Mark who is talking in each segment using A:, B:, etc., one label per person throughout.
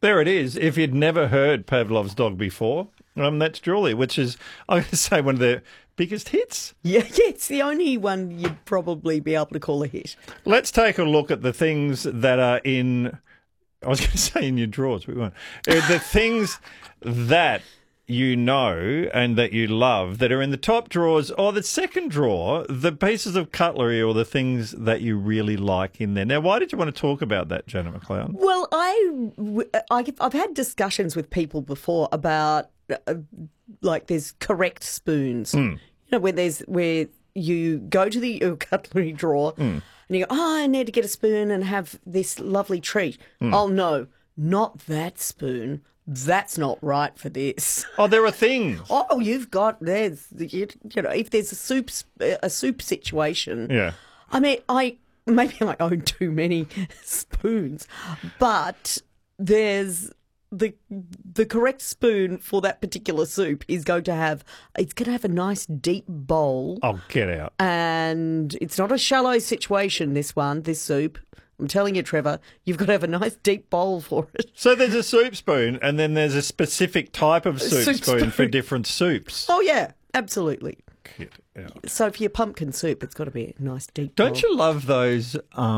A: there it is. If you'd never heard Pavlov's Dog before, that's Julie, which is, I'm going to say, one of their biggest hits.
B: Yeah, it's the only one you'd probably be able to call a hit.
A: Let's take a look at the things that are in, I was going to say in your drawers, but we won't. The things that you know and that you love that are in the top drawers or the second drawer, the pieces of cutlery or the things that you really like in there. Now, why did you want to talk about that, Janet McLeod?
B: Well, I've had discussions with people before about like there's correct spoons. You know, where you go to the cutlery drawer and you go, oh, I need to get a spoon and have this lovely treat. Oh, no, not that spoon. That's not right for this.
A: Oh, there are things.
B: Oh, you know, if there's a soup situation.
A: Yeah.
B: I mean, maybe I own too many spoons, but there's the correct spoon for that particular soup is going to have a nice deep bowl.
A: Oh, get out.
B: And it's not a shallow situation, this soup. I'm telling you, Trevor, you've got to have a nice deep bowl for it.
A: So there's a soup spoon and then there's a specific type of soup spoon for different soups.
B: Oh, yeah, absolutely.
A: Get out.
B: So for your pumpkin soup, it's got to be a nice deep bowl.
A: Don't you love those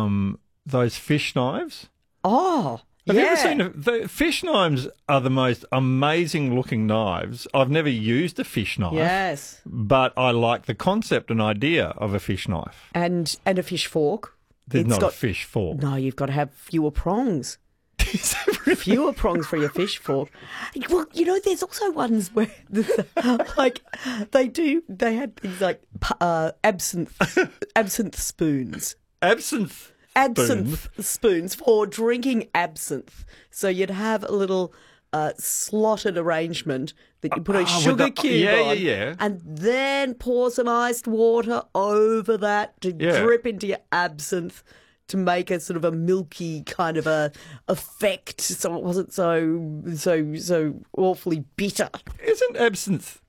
A: fish knives?
B: Oh,
A: Have
B: yeah.
A: you ever seen the fish knives are the most amazing looking knives. I've never used a fish knife.
B: Yes.
A: But I like the concept and idea of a fish knife.
B: And a fish fork.
A: There's not a fish fork.
B: No, you've got to have fewer prongs. Fewer prongs for your fish fork. Well, you know, there's also ones where, like, they had things like absinthe spoons.
A: Absinthe
B: Spoons for drinking absinthe. So you'd have a little slotted arrangement that you put a sugar cube on.
A: Yeah.
B: And then pour some iced water over that to drip into your absinthe to make a sort of a milky kind of a effect, so it wasn't so awfully bitter.
A: Isn't absinthe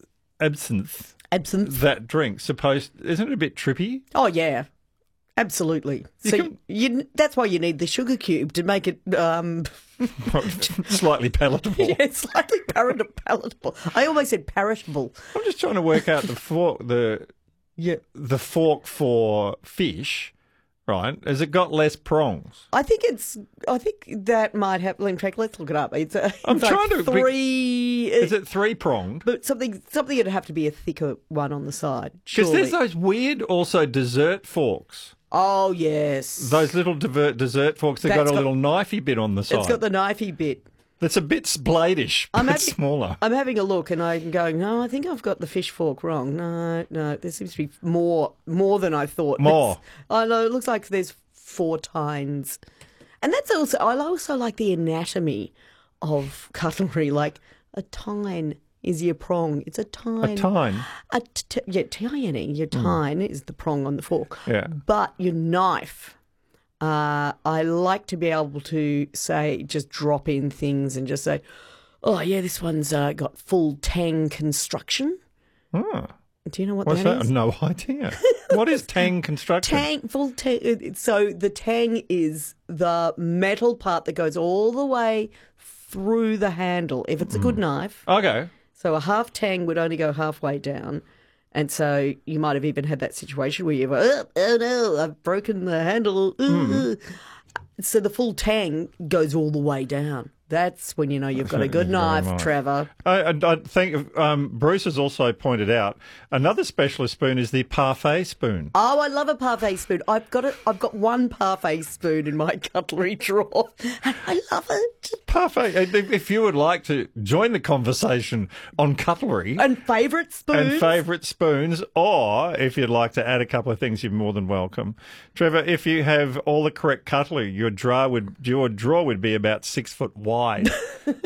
A: that drink isn't it a bit trippy?
B: Oh yeah. Absolutely. That's why you need the sugar cube to make it
A: slightly palatable.
B: Yeah, slightly palatable. I almost said palatable.
A: I'm just trying to work out the fork for fish. Right, has it got less prongs?
B: I think that might have. Let's look it up. Is it
A: 3 pronged?
B: But something would have to be a thicker one on the side.
A: Because there's those weird also dessert forks.
B: Oh yes,
A: those little dessert forks. They've got a little knifey bit on the side.
B: It's got the knifey bit.
A: That's a bit bladish, but smaller.
B: I'm having a look and I'm going, no, I think I've got the fish fork wrong. No, there seems to be more than I thought.
A: More.
B: I know, it looks like there's 4 tines. And that's also, I also like the anatomy of cutlery. Like a tine is your prong. It's a tine.
A: A tine?
B: Tiny. Your tine is the prong on the fork.
A: Yeah.
B: But your knife... I like to be able to say, just drop in things and just say, oh, yeah, this one's got full tang construction.
A: Oh.
B: Do you know what
A: What's
B: that is?
A: No idea. What is tang construction?
B: Full tang. So the tang is the metal part that goes all the way through the handle, if it's a good knife.
A: Okay.
B: So a half tang would only go halfway down. And so you might have even had that situation where you're like, oh no, I've broken the handle. So the full tang goes all the way down. That's when you know you've got a good knife, Trevor.
A: I think Bruce has also pointed out another specialist spoon is the parfait spoon.
B: Oh, I love a parfait spoon. I've got one parfait spoon in my cutlery drawer, and I love it.
A: Parfait. If you would like to join the conversation on cutlery
B: and favourite spoons,
A: or if you'd like to add a couple of things, you're more than welcome. Trevor, if you have all the correct cutlery, your drawer would be about 6 foot wide.